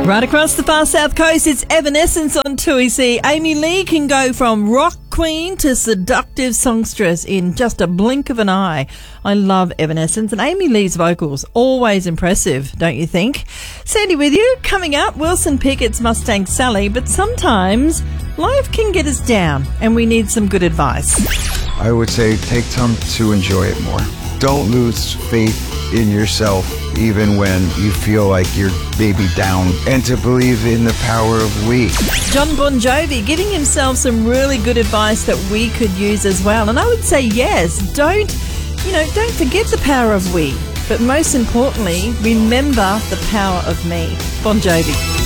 Right across the far south coast, it's Evanescence on 2EC. Amy Lee can go from rock queen to seductive songstress in just a blink of an eye. I love Evanescence, and Amy Lee's vocals, always impressive, don't you think? Sandy with you. Coming up, Wilson Pickett's Mustang Sally, but sometimes life can get us down and we need some good advice. I would say take time to enjoy it more. Don't lose faith in yourself even when you feel like you're maybe down, and to believe in the power of we. John Bon Jovi giving himself some really good advice that we could use as well. And I would say yes, don't forget the power of we, but most importantly, remember the power of me. Bon Jovi.